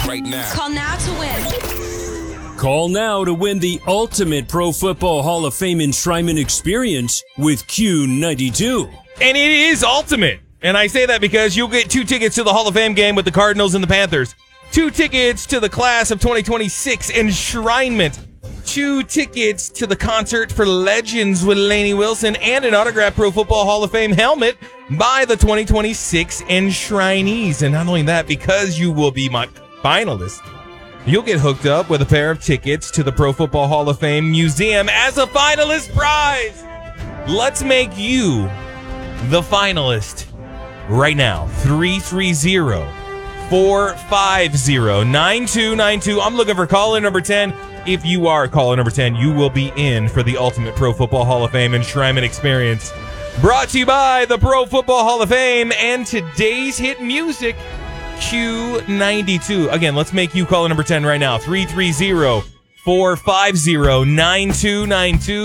right now. Call now to win. Call now to win the ultimate Pro Football Hall of Fame enshrinement experience with Q92. And it is ultimate. And I say that because you'll get 2 tickets to the Hall of Fame game with the Cardinals and the Panthers, 2 tickets to the class of 2026 enshrinement, 2 tickets to the concert for Legends with Lainey Wilson, and an autographed Pro Football Hall of Fame helmet by the 2026 enshrinees. And not only that, because you will be my finalist, you'll get hooked up with a pair of tickets to the Pro Football Hall of Fame Museum as a finalist prize. Let's make you the finalist right now. 330-450-9292. I'm looking for caller number 10. If you are caller number 10, you will be in for the ultimate Pro Football Hall of Fame enshrinement experience. Brought to you by the Pro Football Hall of Fame and today's hit music, Q92. Again, let's make you caller number 10 right now. 330-450-9292.